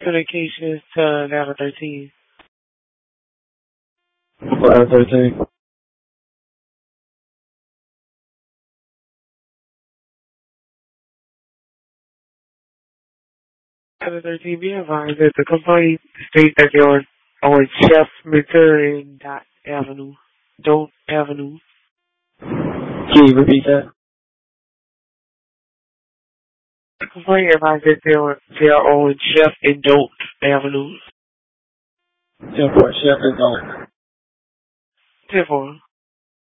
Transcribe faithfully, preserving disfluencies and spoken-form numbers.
Communications to Level thirteen. Level thirteen. Level thirteen, be advised that the complaint states that you're on Chef Minter and Dot Avenue. Don't Avenue. Can you repeat that? The complaint advised that they're, they're on Chef and Don't Avenue. ten four, Chef and Don't. ten four.